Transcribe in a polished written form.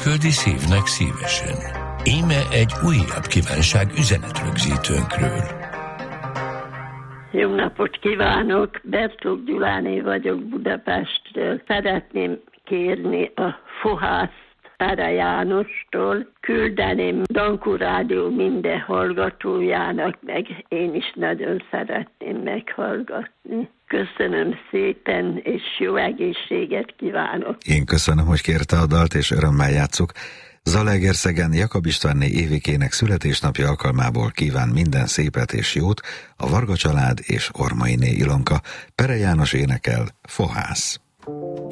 külföldi szívnek szívesen. Íme egy újabb kívánság üzenetrögzítőnkről. Jó napot kívánok! Bertók Gyuláné vagyok Budapestről. Szeretném kérni a Fohászt Pere Jánostól, küldeném Dankó Rádió minden hallgatójának, meg én is nagyon szeretném meghallgatni. Köszönöm szépen, és jó egészséget kívánok! Én köszönöm, hogy kérte a dalt, és örömmel játsszuk. Zalaegerszegen Jakab Istvánné Évikének születésnapja alkalmából kíván minden szépet és jót a Varga család és Ormainé Ilonka. Pere János énekel, Fohász.